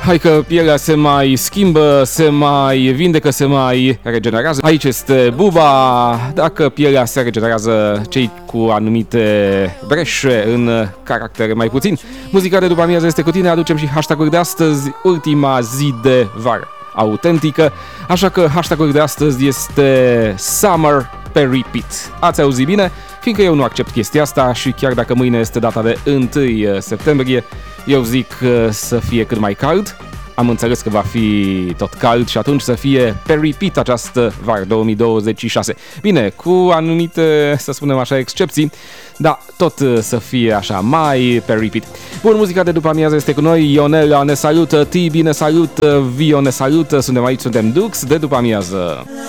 Hai că pielea se mai schimbă, se mai vindecă, se mai regenerează. Aici este Buba. Dacă pielea se regenerează, cei cu anumite breșe în caractere mai puțin. Muzica de după amiază este cu tine. Aducem și hashtag-uri de astăzi, ultima zi de vară autentică. Așa că hashtag-ul de astăzi este Summer pe repeat. Ați auzit bine? Fiindcă eu nu accept chestia asta și chiar dacă mâine este data de 1 septembrie, eu zic să fie cât mai cald. Am înțeles că va fi tot cald și atunci să fie pe repeat această vară 2026. Bine, cu anumite, să spunem așa, excepții, dar tot să fie așa mai pe repeat. Bun, muzica de după amiază este cu noi. Ionela ne salută, Tibi ne salută, Vio ne salută, suntem aici, suntem Dux de după amiază.